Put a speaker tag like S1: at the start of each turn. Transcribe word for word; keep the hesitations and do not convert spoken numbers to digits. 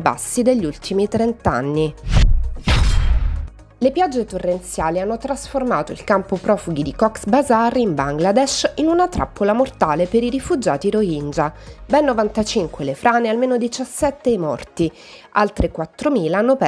S1: bassi degli ultimi trenta anni. Le piogge torrenziali hanno trasformato il campo profughi di Cox's Bazar in Bangladesh in una trappola mortale per i rifugiati Rohingya. Ben novantacinque le frane e almeno diciassette i morti. Altre quattromila hanno perso